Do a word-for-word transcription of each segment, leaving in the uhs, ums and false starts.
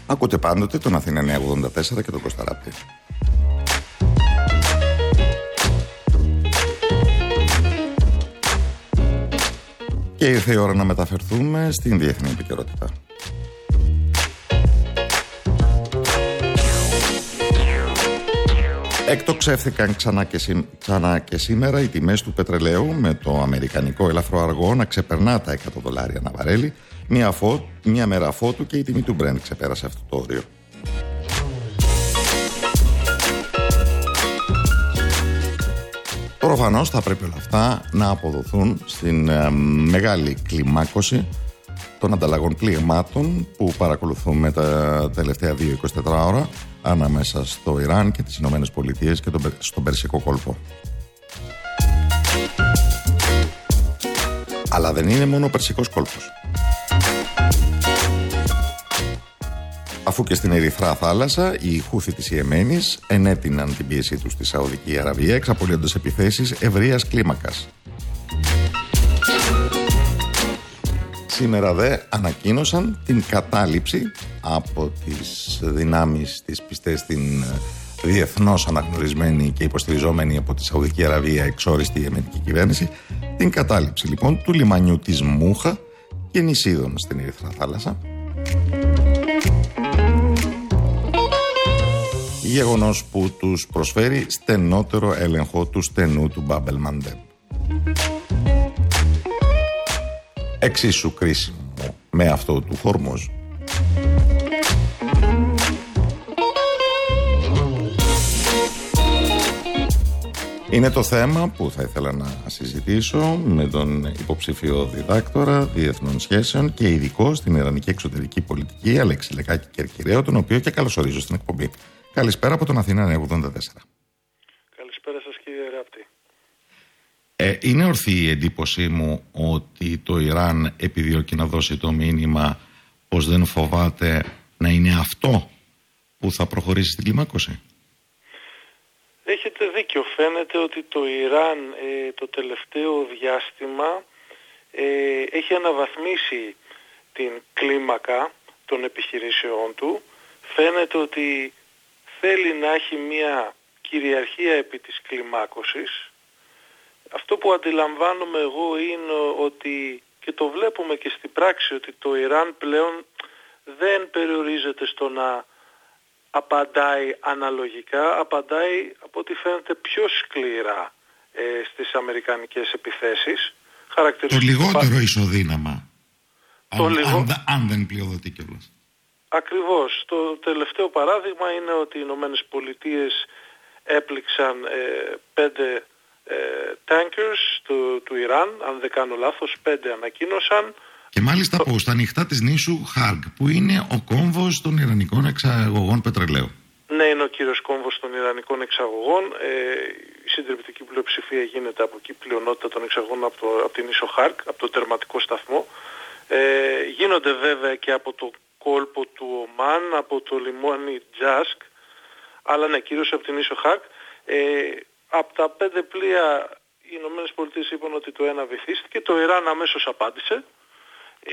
Ακούτε πάντοτε τον Αθήνα εννιακόσια ογδόντα τέσσερα και τον Κώστα Ράπτη. Και ήρθε η ώρα να μεταφερθούμε στην διεθνή επικαιρότητα. Εκτοξεύθηκαν ξανά και, σή... ξανά και σήμερα οι τιμές του πετρελαίου, με το αμερικανικό ελαφρό αργό να ξεπερνά τα εκατό δολάρια ανά βαρέλι, μια, φω... μια μέρα αφότου και η τιμή του Brent ξεπέρασε αυτό το όριο. Προφανώς θα πρέπει όλα αυτά να αποδοθούν στην ε, μεγάλη κλιμάκωση των ανταλλαγών πληγμάτων που παρακολουθούμε τα τελευταία δύο με είκοσι τέσσερις ώρα ανάμεσα στο Ιράν και τις Ηνωμένες Πολιτείες και τον, στον Περσικό κόλπο. Αλλά δεν είναι μόνο ο Περσικός κόλπος. Αφού και στην Ερυθρά θάλασσα οι Χούθοι της Ιεμένης ενέτειναν την πίεσή τους στη Σαουδική Αραβία, εξαπολύοντας επιθέσεις ευρείας κλίμακας. Σήμερα δε ανακοίνωσαν την κατάληψη από τις δυνάμεις της πιστές στην διεθνώς αναγνωρισμένη και υποστηριζόμενη από τη Σαουδική Αραβία εξόριστη ιεμενική κυβέρνηση, την κατάληψη λοιπόν του λιμανιού της Μούχα και νησίδων στην Ερυθρά θάλασσα. Γεγονός που τους προσφέρει στενότερο έλεγχο του στενού του Μπάμπ ελ-Μαντέμ. Εξίσου κρίσιμο με αυτό του Χορμούζ. Είναι το θέμα που θα ήθελα να συζητήσω με τον υποψήφιο διδάκτορα διεθνών σχέσεων και ειδικό στην ιρανική εξωτερική πολιτική, Αλέξη Λεκάκη Κερκυραίο, τον οποίο και καλωσορίζω στην εκπομπή. Καλησπέρα από τον Αθήνα εννιακόσια ογδόντα τέσσερα. Καλησπέρα σας κύριε Ράπτη. Ε, είναι ορθή η εντύπωσή μου ότι το Ιράν επιδιώκει να δώσει το μήνυμα πως δεν φοβάται να είναι αυτό που θα προχωρήσει στην κλιμάκωση? Έχετε δίκιο. Φαίνεται ότι το Ιράν ε, το τελευταίο διάστημα ε, έχει αναβαθμίσει την κλίμακα των επιχειρήσεών του. Φαίνεται ότι θέλει να έχει μια κυριαρχία επί της κλιμάκωσης. Αυτό που αντιλαμβάνομαι εγώ είναι ότι, και το βλέπουμε και στην πράξη, ότι το Ιράν πλέον δεν περιορίζεται στο να απαντάει αναλογικά, απαντάει από ό,τι φαίνεται πιο σκληρά ε, στις αμερικανικές επιθέσεις. Το λιγότερο πα... ισοδύναμα, το αν, λιγό... αν, αν δεν πλειοδοτεί κιόλας. Ακριβώς. Το τελευταίο παράδειγμα είναι ότι οι Ηνωμένες Πολιτείες έπληξαν ε, πέντε ε, tankers του, του Ιράν, αν δεν κάνω λάθος, πέντε ανακοίνωσαν. Και μάλιστα το... από στα νυχτά της νήσου Χαρκ, που είναι ο κόμβος των Ιρανικών εξαγωγών πετρελαίου. Ναι, είναι ο κύριος κόμβος των Ιρανικών εξαγωγών. Ε, η συντριπτική πλειοψηφία γίνεται από εκεί, πλειονότητα των εξαγωγών από, το, από την νήσο Χαρκ, από το τερματικό σταθμό. Ε, γίνονται βέβαια και από το κόλπο του Ομάν, από το λιμάνι Τζάσκ, αλλά ναι, κυρίως από την ίσο Χαρκ. Ε, από τα πέντε πλοία οι Ηνωμένες Πολιτείες είπαν ότι το ένα βυθίστηκε, το Ιράν αμέσως απάντησε. Ε,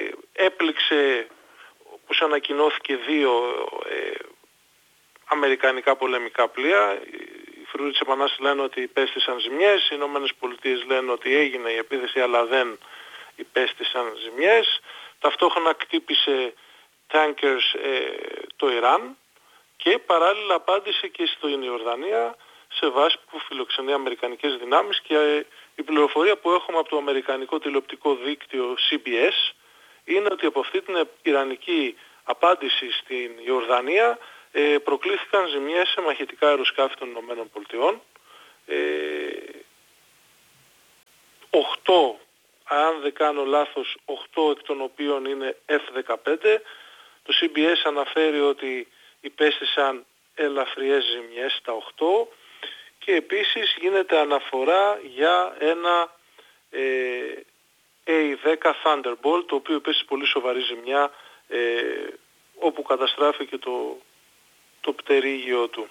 έπληξε, όπως ανακοινώθηκε, δύο ε, αμερικανικά πολεμικά πλοία. Οι φρουροί της Επανάστασης λένε ότι υπέστησαν ζημιές, οι Ηνωμένες Πολιτείες λένε ότι έγινε η επίθεση αλλά δεν υπέστησαν ζημιές. Ταυτόχρονα κτύπησε tankers ε, το Ιράν και παράλληλα απάντησε και στην Ιορδανία σε βάση που φιλοξενεί αμερικανικές δυνάμεις, και ε, η πληροφορία που έχουμε από το αμερικανικό τηλεοπτικό δίκτυο σι μπι ες είναι ότι από αυτή την ιρανική απάντηση στην Ιορδανία ε, προκλήθηκαν ζημιές σε μαχητικά αεροσκάφη των Ηνωμένων Πολιτειών. Ε, οχτώ, αν δεν κάνω λάθος, οκτώ εκ των οποίων είναι εφ δεκαπέντε. Το σι μπι ες αναφέρει ότι υπέστησαν ελαφριές ζημιές στα οκτώ, και επίσης γίνεται αναφορά για ένα ε, έι δέκα Thunderbolt, το οποίο υπέστη πολύ σοβαρή ζημιά, ε, όπου καταστράφηκε το, το πτερίγιο του.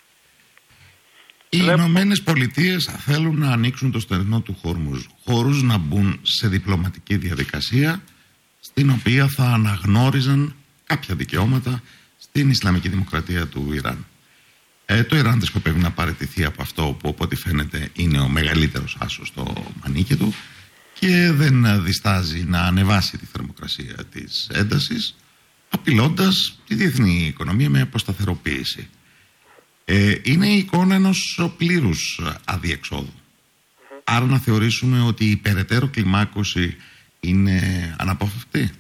Οι Ηνωμένες Πολιτείες θέλουν να ανοίξουν το στενό του Χορμούζ, χωρίς να μπουν σε διπλωματική διαδικασία στην οποία θα αναγνώριζαν κάποια δικαιώματα στην Ισλαμική Δημοκρατία του Ιράν. Ε, το Ιράν δεν σκοπεύει να παραιτηθεί από αυτό που από ό,τι φαίνεται είναι ο μεγαλύτερος άσος στο μανίκι του και δεν διστάζει να ανεβάσει τη θερμοκρασία της έντασης, απειλώντας τη διεθνή οικονομία με αποσταθεροποίηση. Ε, είναι η εικόνα ενός πλήρους αδιεξόδου. Mm-hmm. Άρα να θεωρήσουμε ότι η περαιτέρω κλιμάκωση είναι αναπόφευκτη.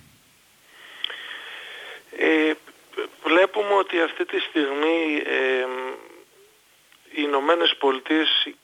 Ε, βλέπουμε ότι αυτή τη στιγμή ε, οι Ηνωμένες Πολιτείες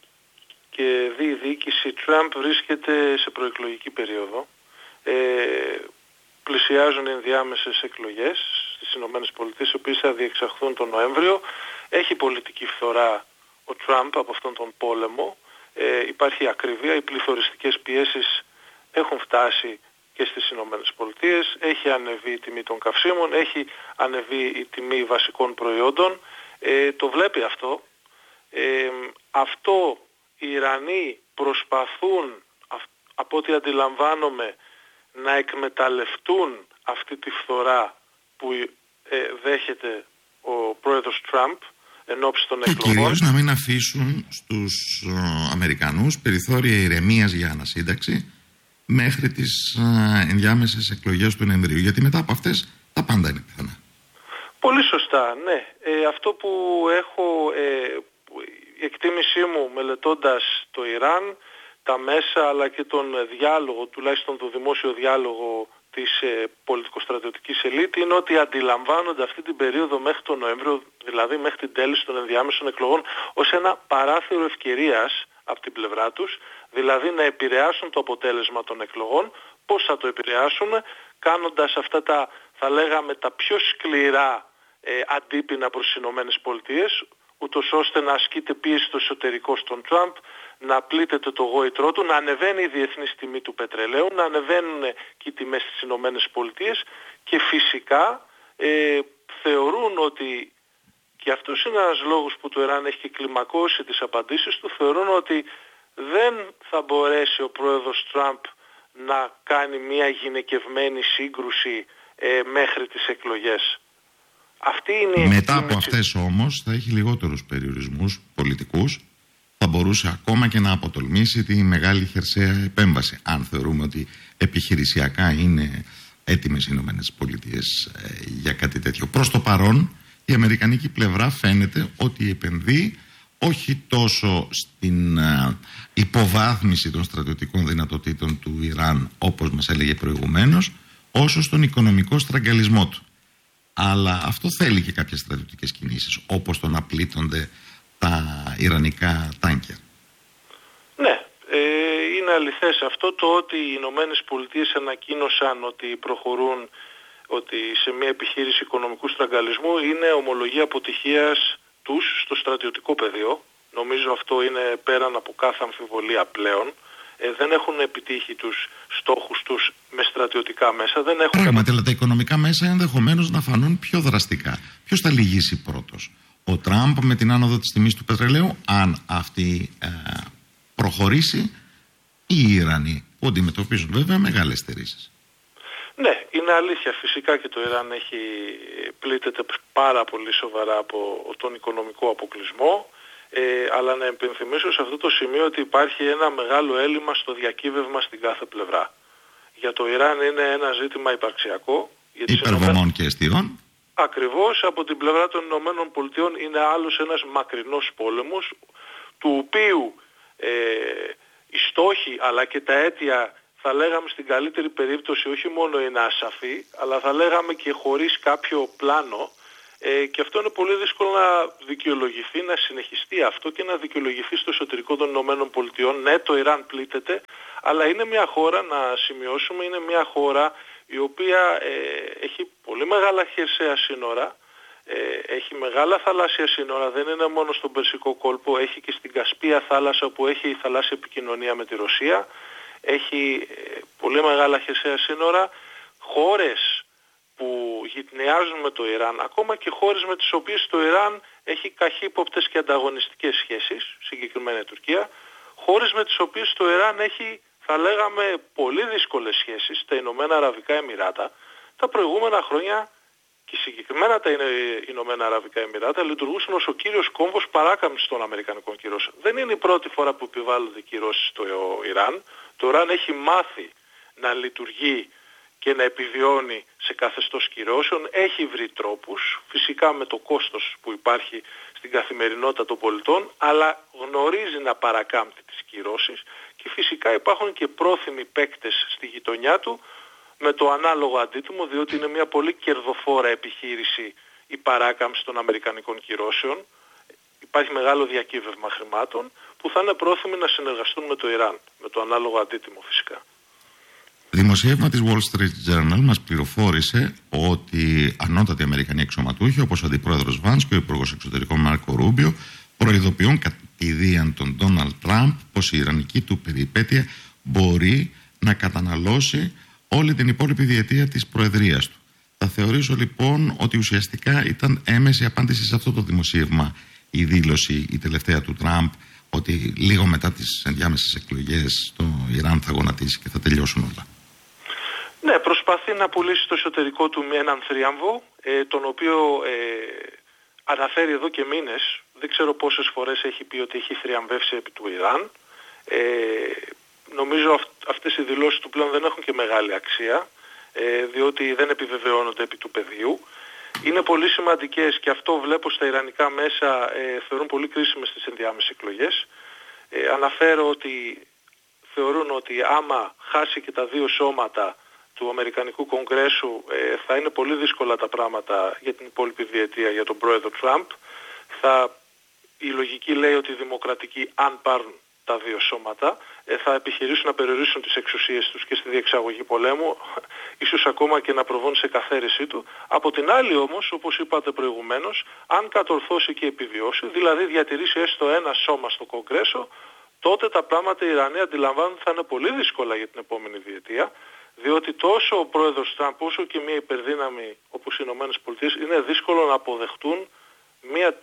και η διοίκηση Τραμπ βρίσκεται σε προεκλογική περίοδο. Ε, πλησιάζουν οι ενδιάμεσες εκλογές στις Ηνωμένες Πολιτείες, οι οποίες θα διεξαχθούν τον Νοέμβριο. Έχει πολιτική φθορά ο Τραμπ από αυτόν τον πόλεμο. Ε, υπάρχει ακρίβεια, οι πληθωριστικές πιέσεις έχουν φτάσει και στις Ηνωμένες Πολιτείες. Έχει ανεβεί η τιμή των καυσίμων, έχει ανεβεί η τιμή βασικών προϊόντων. Ε, το βλέπει αυτό. Ε, αυτό οι Ιρανοί προσπαθούν, από ό,τι αντιλαμβάνομαι, να εκμεταλλευτούν αυτή τη φθορά που ε, δέχεται ο πρόεδρος Τραμπ εν ώψη των εκλογών. Και κυρίως να μην αφήσουν στους ε, Αμερικανούς περιθώρια ηρεμίας για ανασύνταξη μέχρι τις ε, ενδιάμεσες εκλογές του Νοεμβρίου, γιατί μετά από αυτές τα πάντα είναι πιθανά. Πολύ σωστά, ναι. Ε, αυτό που έχω, ε, η εκτίμησή μου μελετώντας το Ιράν, τα μέσα αλλά και τον διάλογο, τουλάχιστον το δημόσιο διάλογο της ε, πολιτικοστρατιωτικής ελίτ, είναι ότι αντιλαμβάνονται αυτή την περίοδο μέχρι τον Νοέμβριο, δηλαδή μέχρι την τέληση των ενδιάμεσων εκλογών, ως ένα παράθυρο ευκαιρίας από την πλευρά τους, δηλαδή να επηρεάσουν το αποτέλεσμα των εκλογών. Πώς θα το επηρεάσουν? Κάνοντας αυτά τα, θα λέγαμε, τα πιο σκληρά ε, αντίπεινα προς τις Ηνωμένες Πολιτείες, ούτως ώστε να ασκείται πίεση στο εσωτερικό στον Τραμπ, να πλήττεται το γόητρό του, να ανεβαίνει η διεθνής τιμή του πετρελαίου, να ανεβαίνουν και οι τιμές στις Ηνωμένες Πολιτείες και φυσικά ε, θεωρούν ότι, και αυτός είναι ένας λόγος που το Ιράν έχει κλιμακώσει τις απαντήσεις του, θεωρούν ότι δεν θα μπορέσει ο πρόεδρος Τραμπ να κάνει μια γυναικευμένη σύγκρουση ε, μέχρι τις εκλογές. Αυτή είναι η Μετά από αυτές όμως θα έχει λιγότερους περιορισμούς πολιτικούς. Θα μπορούσε ακόμα και να αποτολμήσει τη μεγάλη χερσαία επέμβαση, αν θεωρούμε ότι επιχειρησιακά είναι έτοιμες οι Ηνωμένες Πολιτείες ε, για κάτι τέτοιο. Προς το παρόν η αμερικανική πλευρά φαίνεται ότι επενδύει όχι τόσο στην ε, υποβάθμιση των στρατιωτικών δυνατοτήτων του Ιράν, όπως μας έλεγε προηγουμένως, όσο στον οικονομικό στραγγαλισμό του. Αλλά αυτό θέλει και κάποιες στρατιωτικές κινήσεις, όπως το να πλήττονται τα ιρανικά τάνκερ. Ναι, ε, είναι αληθές αυτό. Το ότι οι Ηνωμένες Πολιτείες ανακοίνωσαν ότι προχωρούν ότι σε μια επιχείρηση οικονομικού στραγγαλισμού είναι ομολογία αποτυχίας τους στο στρατιωτικό πεδίο. Νομίζω αυτό είναι πέραν από κάθε αμφιβολία πλέον. Ε, δεν έχουν επιτύχει τους στόχους τους με στρατιωτικά μέσα. Δεν έχουν... Πράγματι, αλλά τα οικονομικά μέσα ενδεχομένως να φανούν πιο δραστικά. Ποιος θα λυγίσει πρώτος? Ο Τραμπ με την άνοδο της τιμής του πετρελαίου, αν αυτή ε, προχωρήσει, ή οι Ιρανοί, που αντιμετωπίζουν βέβαια μεγάλες στερήσεις. Ναι, είναι αλήθεια. Φυσικά και το Ιράν έχει πλήττεται πάρα πολύ σοβαρά από τον οικονομικό αποκλεισμό. Ε, αλλά να επενθυμίσω σε αυτό το σημείο ότι υπάρχει ένα μεγάλο έλλειμμα στο διακύβευμα στην κάθε πλευρά. Για το Ιράν είναι ένα ζήτημα υπαρξιακό. Υπερβομών και αιστείων. Ακριβώς. Από την πλευρά των Ηνωμένων Πολιτειών είναι άλλος ένας μακρινός πόλεμος, του οποίου ε, οι στόχοι αλλά και τα αίτια, θα λέγαμε στην καλύτερη περίπτωση, όχι μόνο είναι ασαφή, αλλά θα λέγαμε και χωρίς κάποιο πλάνο. Ε, και αυτό είναι πολύ δύσκολο να δικαιολογηθεί, να συνεχιστεί αυτό και να δικαιολογηθεί στο εσωτερικό των Ηνωμένων Πολιτειών. Ναι, το Ιράν πλήττεται, αλλά είναι μια χώρα, να σημειώσουμε, είναι μια χώρα η οποία ε, έχει πολύ μεγάλα χερσαία σύνορα, ε, έχει μεγάλα θαλάσσια σύνορα, δεν είναι μόνο στον Περσικό κόλπο, έχει και στην Κασπία θάλασσα που έχει η θαλάσσια επικοινωνία με τη Ρωσία, έχει ε, πολύ μεγάλα χερσαία σύνορα, χώρες που γυτνιάζουν με το Ιράν, ακόμα και χώρες με τις οποίες το Ιράν έχει καχύποπτες και ανταγωνιστικές σχέσεις, συγκεκριμένα η Τουρκία, χώρες με τις οποίες το Ιράν έχει, θα λέγαμε, πολύ δύσκολες σχέσεις, τα Ηνωμένα Αραβικά Εμιράτα. Τα προηγούμενα χρόνια και συγκεκριμένα τα Ηνωμένα Αραβικά Εμιράτα λειτουργούσαν ως ο κύριος κόμβος παράκαμψης των αμερικανικών κυρώσεων. Δεν είναι η πρώτη φορά που επιβάλλονται κυρώσεις στο Ιράν. Το Ιράν έχει μάθει να λειτουργεί και να επιβιώνει σε καθεστώς κυρώσεων, έχει βρει τρόπους, φυσικά με το κόστος που υπάρχει στην καθημερινότητα των πολιτών, αλλά γνωρίζει να παρακάμπτει τις κυρώσεις και φυσικά υπάρχουν και πρόθυμοι παίκτες στη γειτονιά του με το ανάλογο αντίτιμο, διότι είναι μια πολύ κερδοφόρα επιχείρηση η παράκαμψη των αμερικανικών κυρώσεων. Υπάρχει μεγάλο διακύβευμα χρημάτων που θα είναι πρόθυμοι να συνεργαστούν με το Ιράν, με το ανάλογο αντίτιμο φυσικά. Δημοσίευμα της Wall Street Journal μας πληροφόρησε ότι ανώτατοι Αμερικανοί αξιωματούχοι όπως ο Αντιπρόεδρος Βάνς και ο Υπουργός Εξωτερικών Μάρκο Ρούμπιο προειδοποιούν κατηδίαν τον Ντόναλντ Τραμπ πως η ιρανική του περιπέτεια μπορεί να καταναλώσει όλη την υπόλοιπη διετία της προεδρίας του. Θα θεωρήσω λοιπόν ότι ουσιαστικά ήταν έμεση απάντηση σε αυτό το δημοσίευμα η δήλωση η τελευταία του Τραμπ ότι λίγο μετά τις ενδιάμεσες εκλογές το Ιράν θα γονατίσει και θα τελειώσουν όλα. Ναι, προσπαθεί να πουλήσει στο εσωτερικό του με έναν θρίαμβο, ε, τον οποίο ε, αναφέρει εδώ και μήνες. Δεν ξέρω πόσες φορές έχει πει ότι έχει θριαμβεύσει επί του Ιράν. Ε, νομίζω αυ, αυτές οι δηλώσεις του πλέον δεν έχουν και μεγάλη αξία, ε, διότι δεν επιβεβαιώνονται επί του πεδίου. Είναι πολύ σημαντικές και αυτό βλέπω στα ιρανικά μέσα, ε, θεωρούν πολύ κρίσιμες τις ενδιάμεσες εκλογές. Ε, αναφέρω ότι θεωρούν ότι άμα χάσει και τα δύο σώματα του Αμερικανικού Κογκρέσου ε, θα είναι πολύ δύσκολα τα πράγματα για την υπόλοιπη διετία για τον πρόεδρο Τραμπ. Θα, η λογική λέει ότι οι δημοκρατικοί αν πάρουν τα δύο σώματα ε, θα επιχειρήσουν να περιορίσουν τις εξουσίες τους και στη διεξαγωγή πολέμου, ίσως ακόμα και να προβούν σε καθαίρεσή του. Από την άλλη όμως, όπως είπατε προηγουμένως, αν κατορθώσει και επιβιώσει, δηλαδή διατηρήσει έστω ένα σώμα στο Κογκρέσο, τότε τα πράγματα οι Ιρανοί αντιλαμβάνονται θα είναι πολύ δύσκολα για την επόμενη διετία, διότι τόσο ο πρόεδρος Τραμπ όσο και μια υπερδύναμη όπως οι Ηνωμένες Πολιτείες είναι δύσκολο να αποδεχτούν μια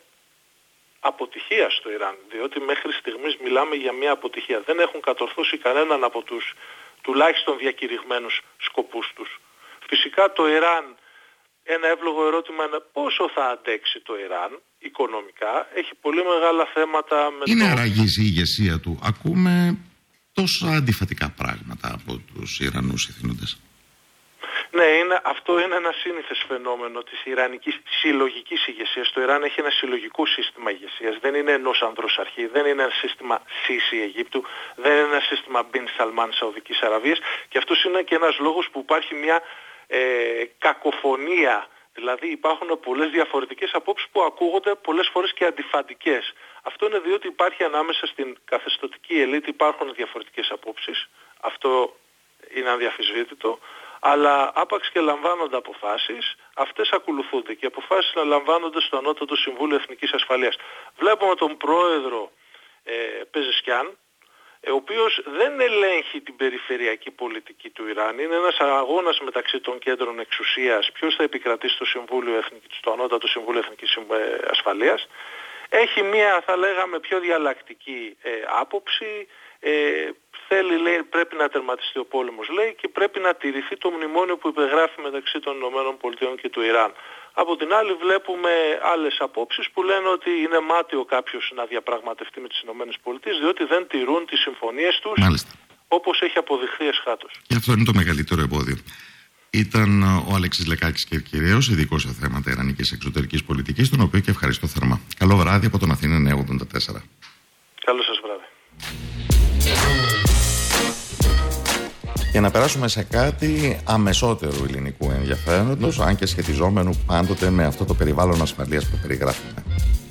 αποτυχία στο Ιράν, διότι μέχρι στιγμής μιλάμε για μια αποτυχία. Δεν έχουν κατορθώσει κανέναν από τους τουλάχιστον διακηρυγμένους σκοπούς τους. Φυσικά το Ιράν, ένα εύλογο ερώτημα είναι πόσο θα αντέξει το Ιράν οικονομικά. Έχει πολύ μεγάλα θέματα με είναι το... αραγής η ηγεσία του. Ακούμε τόσα αντιφατικά πράγματα από τους Ιρανούς ηθήνοντες. Ναι, είναι, αυτό είναι ένα σύνηθες φαινόμενο της ιρανικής συλλογικής ηγεσίας. Το Ιράν έχει ένα συλλογικό σύστημα ηγεσίας. Δεν είναι ενός ανδρός αρχή, δεν είναι ένα σύστημα Σίση Αιγύπτου, δεν είναι ένα σύστημα Μπιν Σαλμάν Σαουδικής Αραβίας και αυτός είναι και ένας λόγος που υπάρχει μια ε, κακοφωνία. Δηλαδή υπάρχουν πολλές διαφορετικές απόψεις που ακούγονται πολλές φορές και αντιφατικές. Αυτό είναι διότι υπάρχει ανάμεσα στην καθεστωτική ελίτ υπάρχουν διαφορετικές απόψεις. Αυτό είναι αδιαφυσβήτητο. Αλλά άπαξ και λαμβάνονται αποφάσεις, αυτές ακολουθούνται και οι αποφάσεις να λαμβάνονται στο Ανώτατο Συμβούλιο Εθνικής Ασφαλείας. Βλέπουμε τον πρόεδρο ε, Πεζεσκιάν, ε, ο οποίος δεν ελέγχει την περιφερειακή πολιτική του Ιράν. Είναι ένας αγώνας μεταξύ των κέντρων εξουσίας, ποιος θα επικρατεί στο, Συμβούλιο Εθνικής, στο Ανώτατο Συμβούλιο Εθνικής Ασφαλείας. Έχει μια, θα λέγαμε, πιο διαλλακτική ε, άποψη. Ε, θέλει, λέει, πρέπει να τερματιστεί ο πόλεμος, λέει, και πρέπει να τηρηθεί το μνημόνιο που υπεγράφει μεταξύ των ΗΠΑ και του Ιράν. Από την άλλη βλέπουμε άλλες απόψεις που λένε ότι είναι μάτιο κάποιος να διαπραγματευτεί με τις ΗΠΑ διότι δεν τηρούν τις συμφωνίες τους. Μάλιστα. Όπως έχει αποδειχθεί εσχάτως. Και αυτό είναι το μεγαλύτερο εμπόδιο. Ήταν ο Αλέξης Λεκάκης Κερκυραίος, ειδικός σε θέματα ιρανικής εξωτερικής πολιτικής, τον οποίο και ευχαριστώ θερμά. Καλό βράδυ από τον Αθήνα εννιακόσια ογδόντα τέσσερα. Καλό σας βράδυ. Και να περάσουμε σε κάτι αμεσότερου ελληνικού ενδιαφέροντος, αν και σχετιζόμενου πάντοτε με αυτό το περιβάλλον ασφαλείας που περιγράφουμε.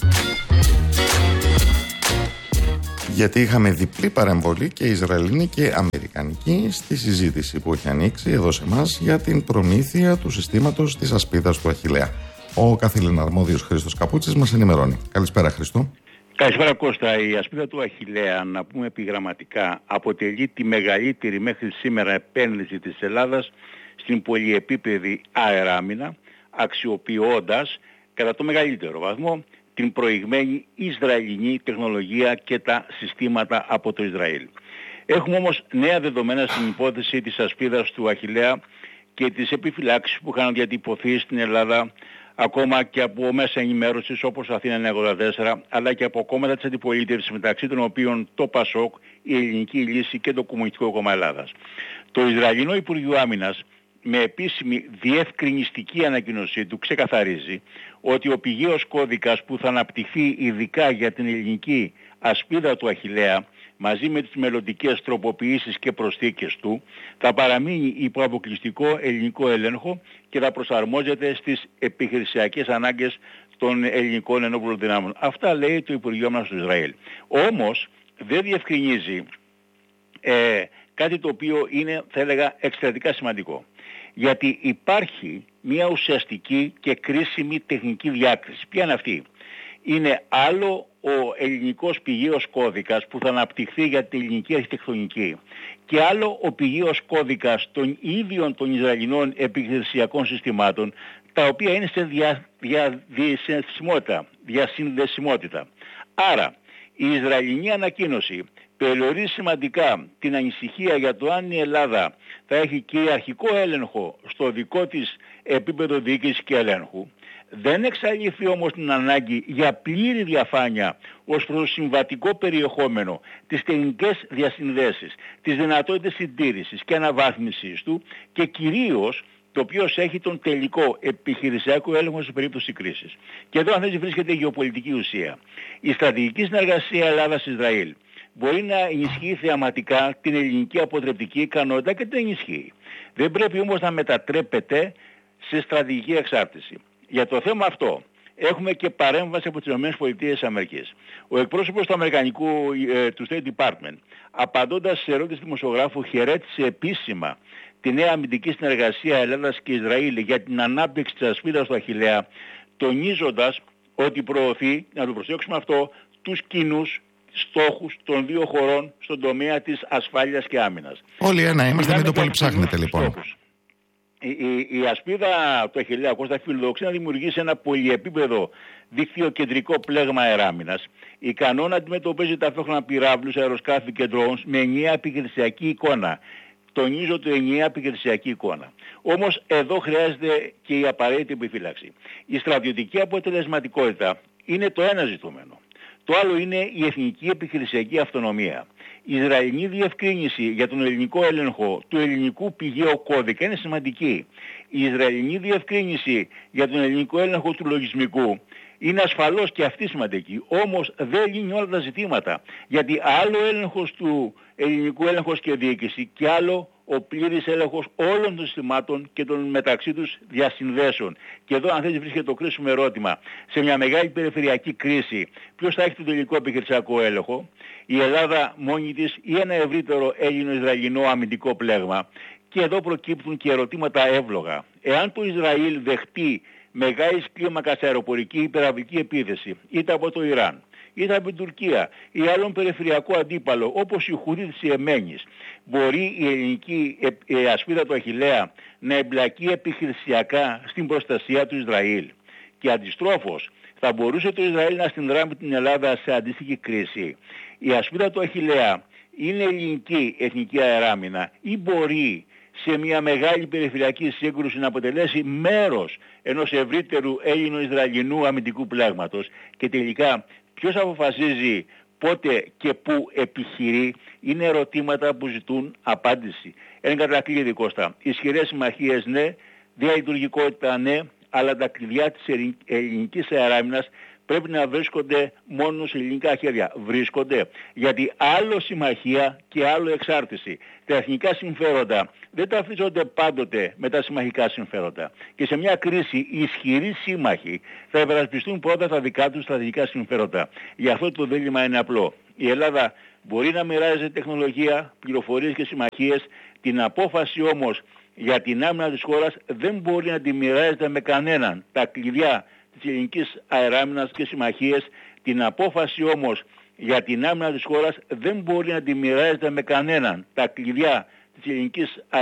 Γιατί είχαμε διπλή παρεμβολή και Ισραηλινή και Αμερικανική στη συζήτηση που έχει ανοίξει εδώ σε εμάς για την προμήθεια του συστήματος της ασπίδας του Αχιλλέα. Ο καθήλυνα αρμόδιος Χρήστος Καπούτσης μας ενημερώνει. Καλησπέρα, Χρήστο. Καλησπέρα, Κώστα. Η ασπίδα του Αχιλλέα, να πούμε επιγραμματικά, αποτελεί τη μεγαλύτερη μέχρι σήμερα επένδυση της Ελλάδας στην πολυεπίπεδη αεράμινα, αξιοποιώντας κατά το μεγαλύτερο βαθμό την προηγμένη Ισραηλινή τεχνολογία και τα συστήματα από το Ισραήλ. Έχουμε όμως νέα δεδομένα στην υπόθεση της ασπίδας του Αχιλλέα και τις επιφυλάξεις που είχαν διατυπωθεί στην Ελλάδα ακόμα και από μέσα ενημέρωσης όπως Αθήνα εννιακόσια ογδόντα τέσσερα, αλλά και από κόμματα της αντιπολίτευσης, μεταξύ των οποίων το ΠΑΣΟΚ, η Ελληνική Λύση και το Κομμουνιστικό Κόμμα Ελλάδας. Το Ισραηλινό Υπουργείο Άμυνας, με επίσημη διευκρινιστική ανακοίνωσή του, ξεκαθαρίζει ότι ο πηγαίος κώδικας που θα αναπτυχθεί ειδικά για την ελληνική ασπίδα του Αχιλλέα, μαζί με τις μελλοντικές τροποποιήσεις και προσθήκες του, θα παραμείνει υπό αποκλειστικό ελληνικό έλεγχο και θα προσαρμόζεται στις επιχειρησιακές ανάγκες των ελληνικών ενόπλων δυνάμεων. Αυτά λέει το Υπουργείο μας του Ισραήλ. Όμως δεν διευκρινίζει ε, κάτι το οποίο είναι, θα έλεγα, εξαιρετικά σημαντικό. Γιατί υπάρχει μια ουσιαστική και κρίσιμη τεχνική διάκριση. Ποια είναι αυτή? Είναι άλλο ο ελληνικός πηγαίος κώδικας που θα αναπτυχθεί για την ελληνική αρχιτεκτονική και άλλο ο πηγαίος κώδικας των ίδιων των Ισραηλινών επιχειρησιακών συστημάτων, τα οποία είναι σε δια, δια, διασυνδεσιμότητα, διασυνδεσιμότητα. Άρα η Ισραηλινή ανακοίνωση περιορίζει σημαντικά την ανησυχία για το αν η Ελλάδα θα έχει κυριαρχικό έλεγχο στο δικό της επίπεδο διοίκησης και ελέγχου. Δεν εξαλειφθεί όμως την ανάγκη για πλήρη διαφάνεια ως προς το συμβατικό περιεχόμενο, τις τεχνικές διασυνδέσεις, τις δυνατότητες συντήρησης και αναβάθμισης του και κυρίως το οποίο έχει τον τελικό επιχειρησιακό έλεγχο σε περίπτωση κρίσης. Και εδώ αν δεν βρίσκεται η γεωπολιτική ουσία. Η στρατηγική συνεργασία Ελλάδας-Ισραήλ μπορεί να ενισχύει θεαματικά την ελληνική αποτρεπτική ικανότητα και την ενισχύει. Δεν πρέπει όμως να μετατρέπεται σε στρατηγική εξάρτηση. Για το θέμα αυτό έχουμε και παρέμβαση από τις ΗΠΑ. Ο εκπρόσωπος του Αμερικανικού ε, του State Department, απαντώντας σε ερώτηση δημοσιογράφου, χαιρέτησε επίσημα τη νέα αμυντική συνεργασία Ελλάδας και Ισραήλ για την ανάπτυξη της ασπίδας του Αχιλλέα, τονίζοντας ότι προωθεί, να το προσέξουμε αυτό, τους κοινούς στόχους των δύο χωρών στον τομέα της ασφάλειας και άμυνας. Όλοι ένα είμαστε, μην το πολύ ψάχνετε λοιπόν. Στόχους. Η, η, η ασπίδα του Αχιλλέα Κώστα φιλοδοξεί να δημιουργήσει ένα πολυεπίπεδο δίκτυο κεντρικό πλέγμα αεράμυνας, ικανό να αντιμετωπίζει ταυτόχρονα πυράβλους, αεροσκάφη και drones με ενιαία επιχειρησιακή εικόνα. Τονίζω το ενιαία επιχειρησιακή εικόνα. Όμως εδώ χρειάζεται και η απαραίτητη επιφύλαξη. Η στρατιωτική αποτελεσματικότητα είναι το ένα ζητούμενο. Το άλλο είναι η εθνική επιχειρησιακή αυτονομία. Η Ισραηλινή διευκρίνηση για τον ελληνικό έλεγχο του ελληνικού πηγαίου κώδικα είναι σημαντική. Η Ισραηλινή διευκρίνηση για τον ελληνικό έλεγχο του λογισμικού είναι ασφαλώς και αυτή σημαντική. Όμως δεν λύνει όλα τα ζητήματα. Γιατί άλλο έλεγχος του ελληνικού έλεγχος και διοίκηση και άλλο ο πλήρης έλεγχος όλων των συστημάτων και των μεταξύ τους διασυνδέσεων. Και εδώ αν θες βρίσκεται το κρίσιμο ερώτημα. Σε μια μεγάλη περιφερειακή κρίση ποιος θα έχει τον τελικό επιχειρησιακό έλεγχο? Η Ελλάδα μόνη της ή ένα ευρύτερο Έλληνο-Ισραηλινό αμυντικό πλέγμα? Και εδώ προκύπτουν και ερωτήματα εύλογα. Εάν το Ισραήλ δεχτεί μεγάλης κλίμακας αεροπορική υπεραβική επίθεση είτε από το Ιράν είτε από την Τουρκία ή άλλον περιφερειακό αντίπαλο όπως η Χούθη της Ιεμένης, μπορεί η ελληνική ασπίδα του Αχιλλέα να εμπλακεί επιχειρησιακά στην προστασία του Ισραήλ? Και αντιστρόφως, θα μπορούσε το Ισραήλ να συνδράμει την Ελλάδα σε αντίστοιχη κρίση? Η ασπίδα του Αχιλλέα είναι ελληνική εθνική αεράμινα ή μπορεί σε μια μεγάλη περιφερειακή σύγκρουση να αποτελέσει μέρος ενός ευρύτερου Έλληνο-Ισραηλινού αμυντικού πλέγματος? Και τελικά ποιος αποφασίζει πότε και πού επιχειρεί? Είναι ερωτήματα που ζητούν απάντηση. Εν κατακλείδη, Κώστα, ισχυρές συμμαχίες ναι, διαλειτουργικότητα ναι, αλλά τα κλειδιά της ελληνικής αεράμινας πρέπει να βρίσκονται μόνο σε ελληνικά χέρια. Βρίσκονται. Γιατί άλλο συμμαχία και άλλο εξάρτηση. Τα εθνικά συμφέροντα δεν ταυτίζονται πάντοτε με τα συμμαχικά συμφέροντα. Και σε μια κρίση οι ισχυροί σύμμαχοι θα υπερασπιστούν πρώτα τα δικά τους στρατηγικά συμφέροντα. Γι' αυτό το δίλημμα είναι απλό. Η Ελλάδα μπορεί να μοιράζεται τεχνολογία, πληροφορίες και συμμαχίες. Την απόφαση όμως για την άμυνα της χώρας δεν μπορεί να τη μοιράζεται με κανέναν. Τα κλειδιά της ελληνικής αεράμινας και συμμαχίες, την απόφαση όμως για την άμυνα της χώρας δεν μπορεί να τη μοιράζεται με κανέναν. Τα κλειδιά της ελληνικής